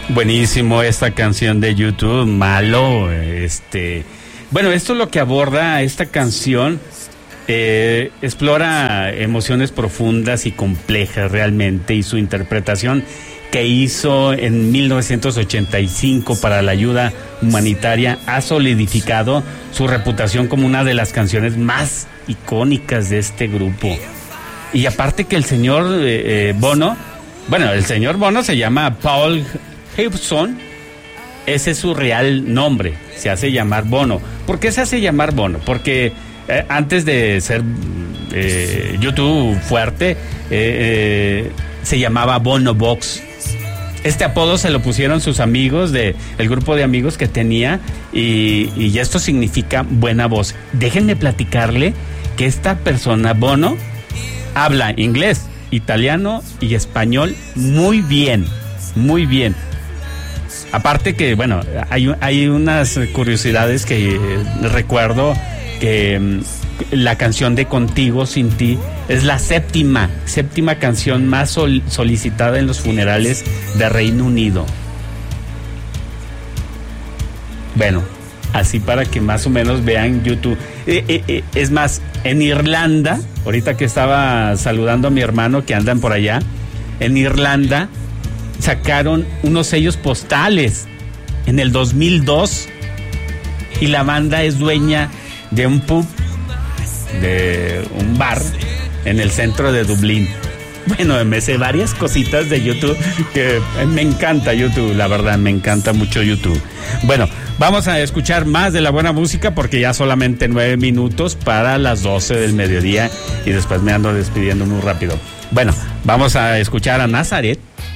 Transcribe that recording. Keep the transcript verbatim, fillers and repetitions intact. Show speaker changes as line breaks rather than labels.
Buenísimo esta canción de YouTube, Malo. Este, bueno, esto es lo que aborda esta canción. Eh, explora emociones profundas y complejas realmente, y su interpretación que hizo en mil novecientos ochenta y cinco para la ayuda humanitaria ha solidificado su reputación como una de las canciones más icónicas de este grupo. Y aparte que el señor eh, eh, Bono, bueno, el señor Bono se llama Paul Hewson, ese es su real nombre, se hace llamar Bono. ¿Por qué se hace llamar Bono? Porque Eh, antes de ser eh, YouTube fuerte, eh, eh, se llamaba Bono Vox. Este apodo se lo pusieron sus amigos, de el grupo de amigos que tenía, y, y esto significa buena voz. Déjenme platicarle que esta persona, Bono, habla inglés, italiano y español muy bien, muy bien. Aparte que, bueno, hay, hay unas curiosidades que eh, recuerdo que um, la canción de Contigo Sin Ti es la séptima, séptima canción más sol, solicitada en los funerales de Reino Unido. Bueno, así para que más o menos vean YouTube. Eh, eh, eh, es más, en Irlanda, ahorita que estaba saludando a mi hermano que andan por allá, en Irlanda sacaron unos sellos postales en el dos mil dos y la banda es dueña de un pub, de un bar en el centro de Dublín. Bueno, me sé varias cositas de YouTube que me encanta YouTube, la verdad, me encanta mucho YouTube. Bueno, vamos a escuchar más de la buena música porque ya solamente nueve minutos para las doce del mediodía y después me ando despidiendo muy rápido. Bueno, vamos a escuchar a Nazaret